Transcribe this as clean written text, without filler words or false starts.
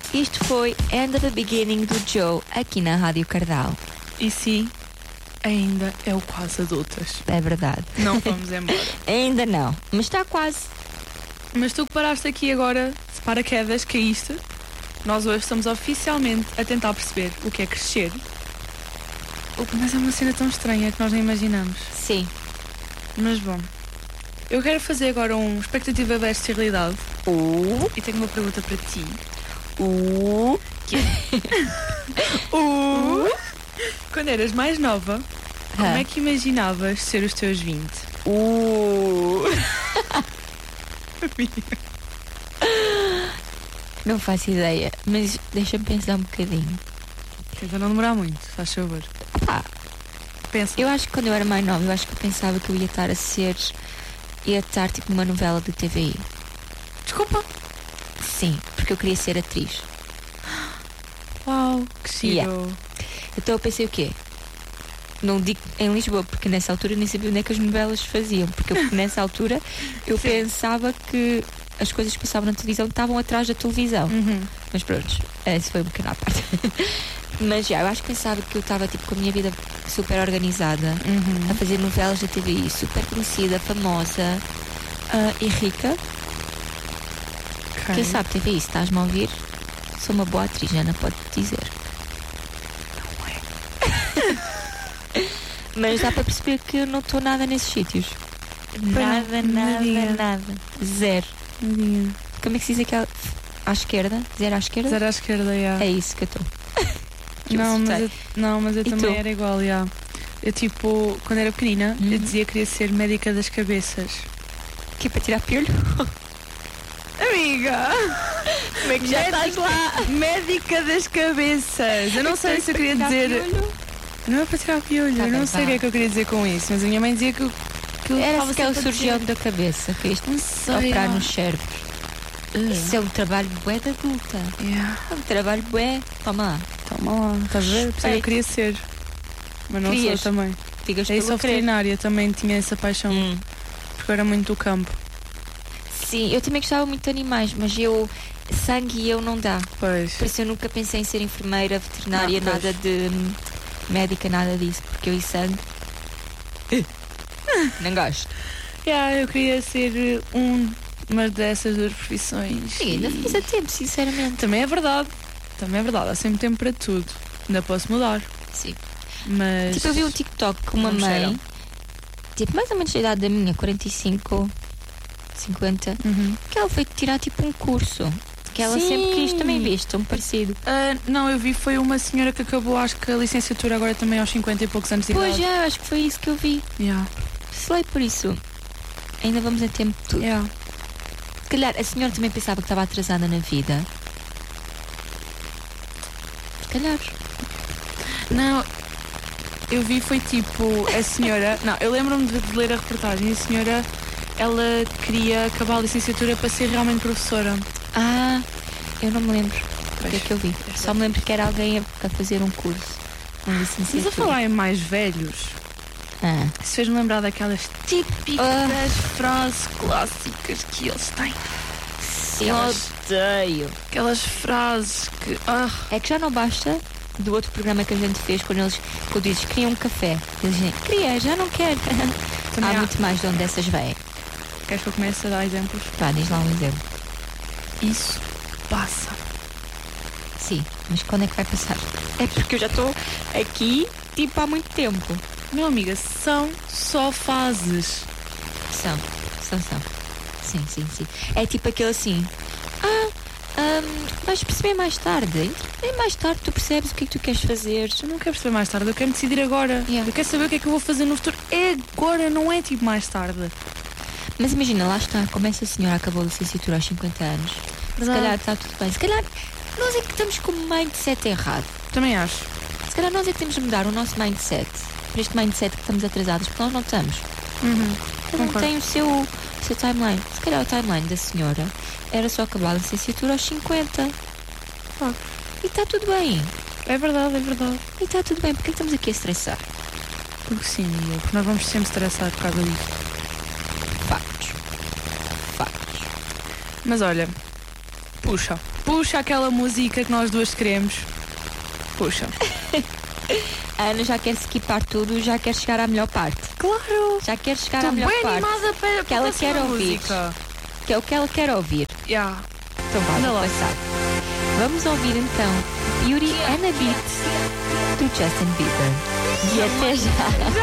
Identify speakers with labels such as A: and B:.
A: Isto foi End of the Beginning do Joe aqui na Rádio Cardal.
B: E sim, ainda é o quase adultas.
A: É verdade.
B: Não vamos embora.
A: Ainda não, mas está quase.
B: Mas tu que paraste aqui agora, de paraquedas, caíste. Nós hoje estamos oficialmente a tentar perceber o que é crescer. Mas é uma cena tão estranha que nós nem imaginamos.
A: Sim.
B: Mas bom, eu quero fazer agora um expectativa versus realidade. E tenho uma pergunta para ti. Quando eras mais nova, como é que imaginavas ser os teus 20?
A: Não faço ideia, mas deixa-me pensar um bocadinho.
B: Tenta não demorar muito, faz favor. Pensa.
A: Eu acho que quando eu era mais nova, eu acho que eu pensava que eu ia estar tipo numa novela do TVI.
B: Desculpa.
A: Sim, porque eu queria ser atriz.
B: Uau, que giro.
A: Yeah. Então eu pensei o quê? Não digo em Lisboa, porque nessa altura eu nem sabia onde é que as novelas faziam. Porque nessa altura eu pensava que as coisas que passavam na televisão estavam atrás da televisão. Mas pronto, esse foi um bocadinho à parte. Mas já, eu acho que pensava que eu estava tipo com a minha vida super organizada, a fazer novelas da TVI, super conhecida, famosa e rica.
B: Okay.
A: Quem sabe TVI, se estás-me a ouvir, sou uma boa atriz, Ana, pode-te dizer. Não é? Mas dá para perceber que eu não estou nada nesses sítios. Nada. Zero. Como é que se diz aquela? À esquerda? Zero à esquerda?
B: Zero à esquerda, yeah.
A: É isso que eu estou.
B: Mas eu também era igual, yeah. Eu tipo, quando era pequenina, eu dizia que queria ser médica das cabeças.
A: Que é para tirar piolho?
B: Amiga!
A: Como é que já estás lá?
B: Médica das cabeças! Eu não sei se eu queria dizer.
A: Piolho?
B: Não é para tirar piolho,
A: Tá
B: eu
A: bem,
B: não sei o que é que eu queria dizer com isso, mas a minha mãe dizia que
A: era se que é o cirurgião da cabeça, que isto operar nos cérebros. Isso é um trabalho bué de adulta. É um trabalho bué. Toma lá,
B: estás a ver? Eu queria ser. Mas não sou também.
A: Digas
B: é isso, a veterinária também tinha essa paixão. Porque eu era muito do campo.
A: Sim, eu também gostava muito de animais, mas sangue e eu não dá.
B: Pois.
A: Por isso eu nunca pensei em ser enfermeira, veterinária, nada de médica, nada disso, porque eu e sangue não gosto.
B: Eu queria ser uma dessas duas profissões.
A: Sim, ainda fiz a tempo, sinceramente.
B: Também é verdade, há sempre tempo para tudo. Ainda posso mudar.
A: Sim.
B: Mas
A: tipo, eu vi um TikTok com uma mãe, tipo, mais ou menos da idade da minha, 45, 50, que ela foi tirar tipo um curso. Que ela sempre quis, também viste, tão parecido.
B: Não, eu vi, foi uma senhora que acabou, acho que a licenciatura agora também aos 50 e poucos anos de idade.
A: Pois já, acho que foi isso que eu vi. Selei por isso. Ainda vamos a tempo de tudo. Se calhar a senhora também pensava que estava atrasada na vida. Se calhar.
B: Não, eu vi, foi tipo, a senhora... Não, eu lembro-me de ler a reportagem. A senhora, ela queria acabar a licenciatura para ser realmente professora.
A: Eu não me lembro o que é que eu vi. Só me lembro que era alguém a fazer um curso, uma licenciatura.
B: Mas a falar em mais velhos, isso fez-me lembrar daquelas típicas frases clássicas que eles têm.
A: Eu odeio.
B: Aquelas frases que...
A: É que já não basta do outro programa que a gente fez, quando dizes queriam um café. Eles dizem, queria, já não quero. Há muito mais de onde essas vêm.
B: Queres que eu comece a dar exemplos?
A: Diz lá um exemplo.
B: Isso passa.
A: Sim, mas quando é que vai passar? É porque eu já estou aqui, tipo, há muito tempo.
B: Meu amiga, são só fases.
A: São. Sim. É tipo aquele assim, vais perceber mais tarde. E mais tarde tu percebes o que é que tu queres fazer.
B: Eu não quero perceber mais tarde, eu quero decidir agora. Eu quero saber o que é que eu vou fazer no futuro. É agora, não é tipo mais tarde.
A: Mas imagina, lá está, como essa senhora acabou a licenciatura aos 50 anos. Se calhar está tudo bem. Se calhar nós é que estamos com o mindset errado.
B: Também acho.
A: Se calhar nós é que temos de mudar o nosso mindset. Para este mindset que estamos atrasados, porque nós não estamos. Cada um tem o seu timeline. Se calhar o timeline da senhora era só acabar a licenciatura aos 50. E está tudo bem.
B: É verdade.
A: E está tudo bem. Porque estamos aqui a estressar?
B: Porque sim, porque nós vamos sempre estressar por causa disso.
A: Factos.
B: Mas olha, Puxa aquela música que nós duas queremos. Puxa.
A: A Ana já quer skipar tudo, já quer chegar à melhor parte.
B: Claro.
A: Já quer chegar à
B: Estou
A: melhor
B: bem
A: parte.
B: animada para
A: Que ela
B: a próxima
A: quer ouvir.
B: música.
A: Que é o que ela quer ouvir.
B: Yeah.
A: Então vamos
B: Anda lá.
A: passar. Vamos ouvir então Beauty and a Beat do Justin Bieber. E até já.